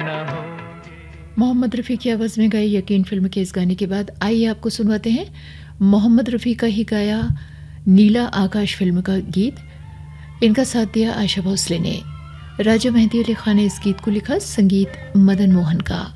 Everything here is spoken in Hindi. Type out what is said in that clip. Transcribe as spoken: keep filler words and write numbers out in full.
न हो। मोहम्मद रफ़ी की आवाज़ में गाई यकीन फिल्म के इस गाने के बाद आइए आपको सुनवाते हैं मोहम्मद रफ़ी का ही गाया नीला आकाश फिल्म का गीत। इनका साथ दिया आशा भोसले ने। राजा मेहदी अली खान ने इस गीत को लिखा, संगीत मदन मोहन का।